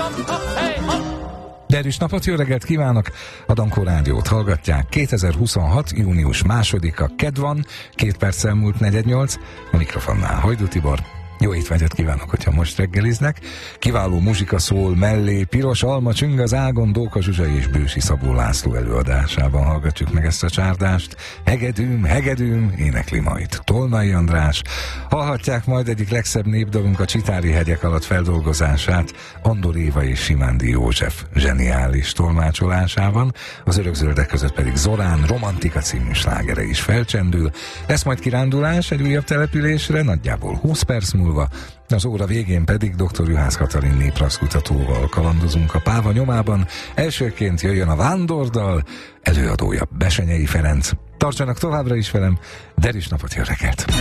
Derűs napot, jó reggelt kívánok! A Dankó Rádiót hallgatják. 2026. június 2-a kedd van, 2 perccel múlt 4:08. A mikrofonnál Hajdú Tibor. Jó étvágyat kívánok, hogyha most reggeliznek. Kiváló muzsika szól mellé, Piros Alma csüng az ágon, Dóka Zsuzsa és Bősi Szabó László előadásában hallgatjuk meg ezt a csárdást. Hegedűm, hegedűm, énekli majd Tolnai András. Hallhatják majd egyik legszebb népdalunk, a Csitári hegyek alatt feldolgozását Andor Éva és Simándi József zseniális tolmácsolásában. Az Örökzöldek között pedig Zorán Romantika című slágere is felcsendül. Lesz majd kirándulás egy újabb településre, nagyjából 20 perc múlva. Az óra végén pedig dr. Juhász Katalin néprajzkutatóval kalandozunk a Páva nyomában. Elsőként jöjjön a Vándordal, előadója Besenyei Ferenc. Tartsanak továbbra is velem, derűs napot, jó reggelt!